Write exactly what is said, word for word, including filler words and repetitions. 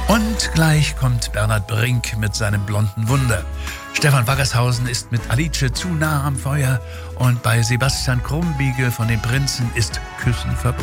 Und gleich kommt Bernhard Brink mit seinem blonden Wunder. Stefan Wackershausen ist mit Alice zu nah am Feuer und bei Sebastian Krumbiegel von den Prinzen ist Küssen verboten.